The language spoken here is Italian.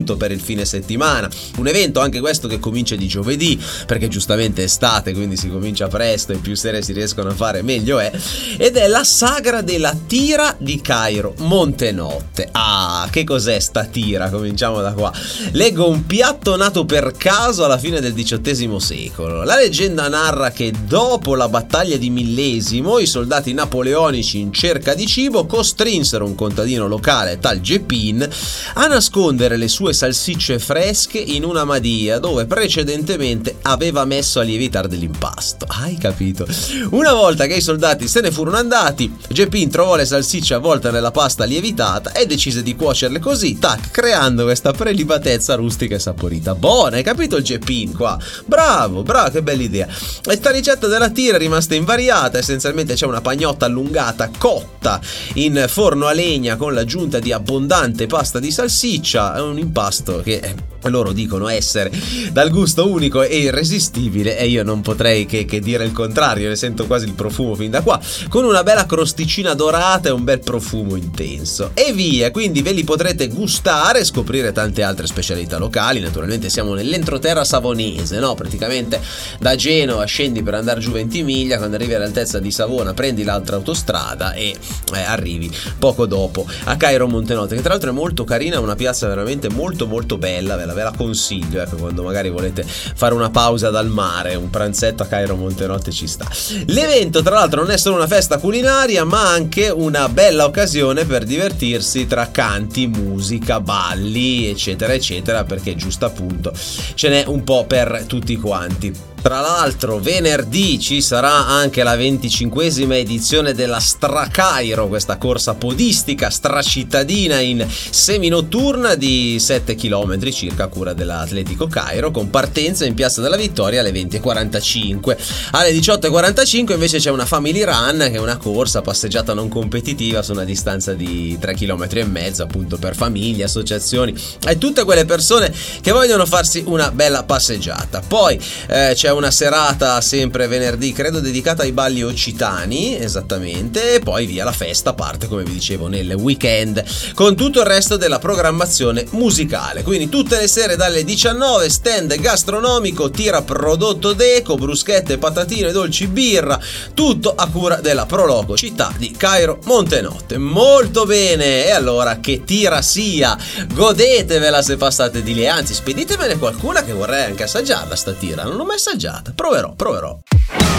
appunto per il fine settimana. Un evento anche questo che comincia di giovedì, perché giustamente è estate, quindi si comincia presto e più serie si riescono a fare meglio è, ed è la sagra della tira di Cairo Montenotte. Ah, che cos'è sta tira? Cominciamo da qua. Leggo: un piatto nato per caso alla fine del XVIII secolo. La leggenda narra che dopo la battaglia di Millesimo i soldati napoleonici in cerca di cibo costrinsero un contadino locale, tal Gepin, a nascondere le sue salsicce fresche in una madia dove precedentemente aveva messo a lievitare dell'impasto. Hai capito? Una volta che i soldati se ne furono andati, Gepin trovò le salsicce avvolte nella pasta lievitata e decise di cuocerle così, tac, creando questa prelibatezza rustica e saporita. Buona, hai capito il Gepin qua? Bravo, che bella idea. E sta ricetta della tira è rimasta invariata. Essenzialmente c'è una pagnotta allungata cotta in forno a legna con l'aggiunta di abbondante pasta di salsiccia. È un impasto che loro dicono essere dal gusto unico e irresistibile, e io non potrei che dire il contrario, ne sento quasi il profumo fin da qua, con una bella crosticina dorata e un bel profumo intenso. E via, quindi ve li potrete gustare e scoprire tante altre specialità locali. Naturalmente siamo nell'entroterra savonese, no? Praticamente da Genova scendi per andare giù Ventimiglia, quando arrivi all'altezza di Savona prendi l'altra autostrada e arrivi poco dopo a Cairo Montenotte, che tra l'altro è molto carina, una piazza veramente molto molto bella, ve la consiglio, ecco, quando magari volete fare una pausa dal mare, un pranzetto a Cairo Montenotte ci sta. L'evento tra l'altro non è solo una festa culinaria, ma anche una bella occasione per divertirsi tra canti, musica, balli, eccetera eccetera, perché giusto appunto ce n'è un po' per tutti quanti. Tra l'altro venerdì ci sarà anche la 25esima edizione della Stracairo, questa corsa podistica stracittadina in seminotturna di 7 km circa a cura dell'Atletico Cairo, con partenza in Piazza della Vittoria alle 20:45. Alle 18:45 invece c'è una Family Run, che è una corsa passeggiata non competitiva su una distanza di 3,5 km, appunto per famiglie, associazioni e tutte quelle persone che vogliono farsi una bella passeggiata. Poi c'è una serata sempre venerdì, credo dedicata ai balli occitani, esattamente, e poi via la festa parte, come vi dicevo, nel weekend con tutto il resto della programmazione musicale. Quindi tutte le sere dalle 19 stand gastronomico, tira prodotto deco, bruschette, patatine, dolci, birra, tutto a cura della Proloco, città di Cairo Montenotte. Molto bene, e allora che tira sia, godetevela se passate di lì, anzi speditemene qualcuna che vorrei anche assaggiarla sta tira, non l'ho mai assaggiata, proverò.